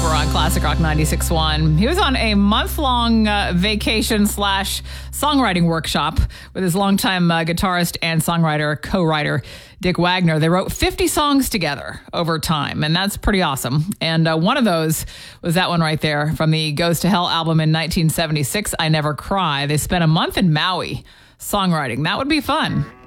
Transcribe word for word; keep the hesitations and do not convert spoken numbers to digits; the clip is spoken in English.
over on Classic Rock ninety-six point one. He was on a month-long uh, vacation slash songwriting workshop with his longtime uh, guitarist and songwriter, co-writer, Dick Wagner. They wrote fifty songs together over time, and that's pretty awesome. And uh, one of those was that one right there from the Goes to Hell album in nineteen seventy-six, I Never Cry. They spent a month in Maui songwriting. That would be fun.